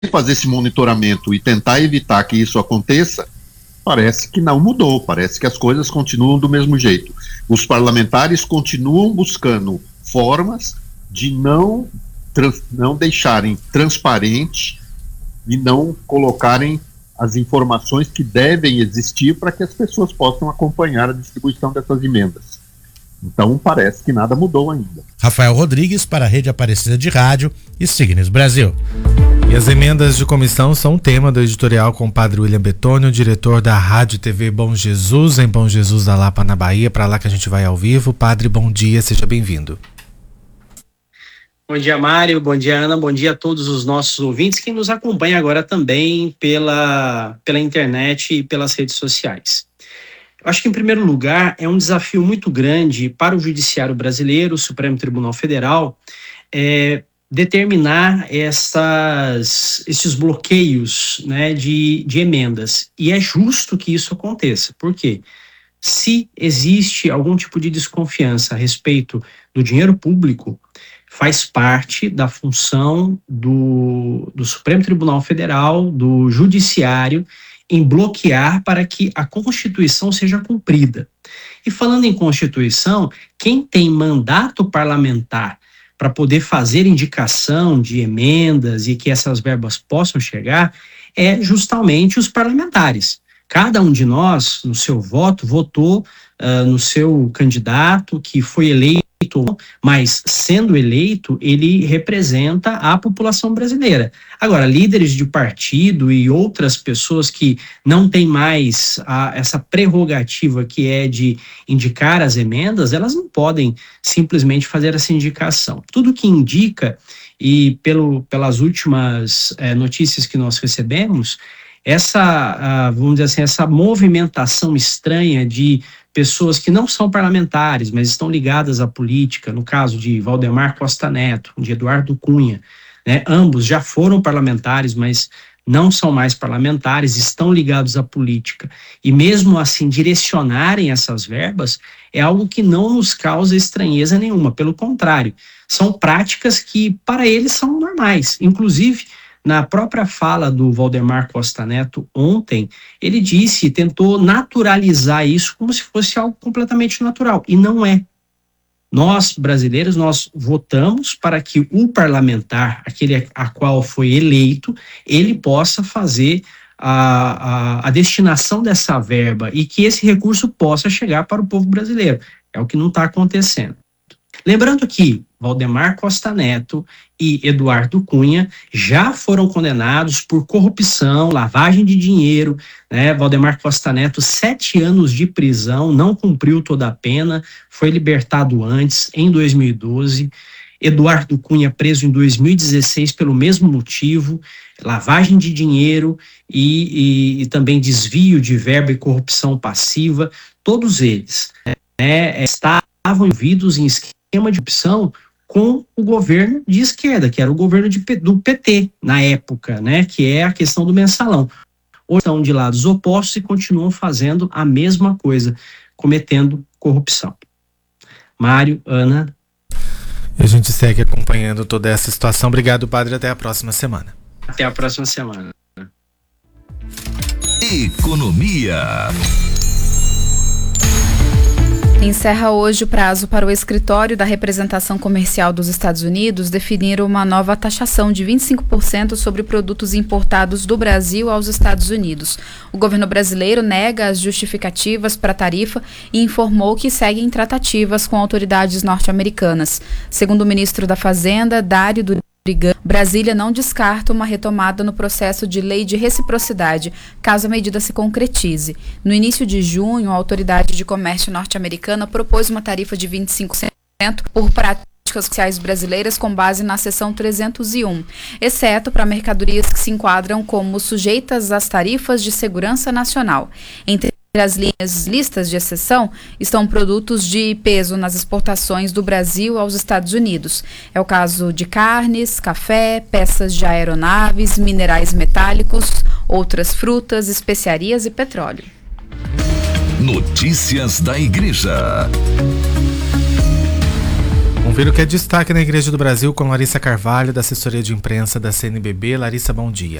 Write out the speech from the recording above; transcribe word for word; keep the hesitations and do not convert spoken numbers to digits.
fazer esse monitoramento e tentar evitar que isso aconteça, parece que não mudou, parece que as coisas continuam do mesmo jeito. Os parlamentares continuam buscando formas de não, trans, não deixarem transparente e não colocarem as informações que devem existir para que as pessoas possam acompanhar a distribuição dessas emendas. Então parece que nada mudou ainda. Rafael Rodrigues para a Rede Aparecida de Rádio e Signes Brasil. E as emendas de comissão são tema do editorial com o padre William Betônio, diretor da Rádio e T V Bom Jesus, em Bom Jesus da Lapa, na Bahia. Para lá que a gente vai ao vivo. Padre, bom dia, seja bem-vindo. Bom dia, Mário, bom dia, Ana, bom dia a todos os nossos ouvintes que nos acompanham agora também pela, pela internet e pelas redes sociais. Eu acho que, em primeiro lugar, é um desafio muito grande para o Judiciário brasileiro, o Supremo Tribunal Federal, é, determinar essas, esses bloqueios, né, de, de emendas. E é justo que isso aconteça. Por quê? Se existe algum tipo de desconfiança a respeito do dinheiro público, faz parte da função do, do Supremo Tribunal Federal, do Judiciário, em bloquear para que a Constituição seja cumprida. E falando em Constituição, quem tem mandato parlamentar para poder fazer indicação de emendas e que essas verbas possam chegar é justamente os parlamentares. Cada um de nós, no seu voto, votou uh, no seu candidato que foi eleito, mas sendo eleito, ele representa a população brasileira. Agora, líderes de partido e outras pessoas que não têm mais a, essa prerrogativa que é de indicar as emendas, elas não podem simplesmente fazer essa indicação. Tudo que indica, e pelo, pelas últimas é, notícias que nós recebemos, essa, uh, vamos dizer assim, essa movimentação estranha de pessoas que não são parlamentares, mas estão ligadas à política, no caso de Valdemar Costa Neto, de Eduardo Cunha, né, ambos já foram parlamentares, mas não são mais parlamentares, estão ligados à política, e mesmo assim direcionarem essas verbas, é algo que não nos causa estranheza nenhuma, pelo contrário, são práticas que para eles são normais, inclusive. Na própria fala do Valdemar Costa Neto ontem, ele disse, tentou naturalizar isso como se fosse algo completamente natural, e não é. Nós, brasileiros, nós votamos para que o parlamentar, aquele a qual foi eleito, ele possa fazer a, a, a destinação dessa verba e que esse recurso possa chegar para o povo brasileiro. É o que não está acontecendo. Lembrando que Valdemar Costa Neto e Eduardo Cunha já foram condenados por corrupção, lavagem de dinheiro, né? Valdemar Costa Neto, sete anos de prisão, não cumpriu toda a pena, foi libertado antes, em dois mil e doze. Eduardo Cunha preso em dois mil e dezesseis pelo mesmo motivo, lavagem de dinheiro e, e, e também desvio de verba e corrupção passiva. Todos eles, né, estavam envolvidos em esquema de corrupção com o governo de esquerda, que era o governo de, do P T na época, né, que é a questão do mensalão. Hoje estão de lados opostos e continuam fazendo a mesma coisa, cometendo corrupção. Mário, Ana. A gente segue acompanhando toda essa situação. Obrigado, padre. Até a próxima semana. Até a próxima semana. Economia. Encerra hoje o prazo para o escritório da representação comercial dos Estados Unidos definir uma nova taxação de vinte e cinco por cento sobre produtos importados do Brasil aos Estados Unidos. O governo brasileiro nega as justificativas para a tarifa e informou que segue em tratativas com autoridades norte-americanas. Segundo o ministro da Fazenda, Dário Durigan, Brasília não descarta uma retomada no processo de lei de reciprocidade, caso a medida se concretize. No início de junho, a Autoridade de Comércio norte-americana propôs uma tarifa de vinte e cinco por cento por práticas comerciais brasileiras com base na seção trezentos e um, exceto para mercadorias que se enquadram como sujeitas às tarifas de segurança nacional. Entre as linhas listas de exceção estão produtos de peso nas exportações do Brasil aos Estados Unidos. É o caso de carnes, café, peças de aeronaves, minerais metálicos, outras frutas, especiarias e petróleo. Notícias da Igreja. confira o que é destaque na Igreja do Brasil com Larissa Carvalho, da assessoria de imprensa da C N B B. Larissa, bom dia.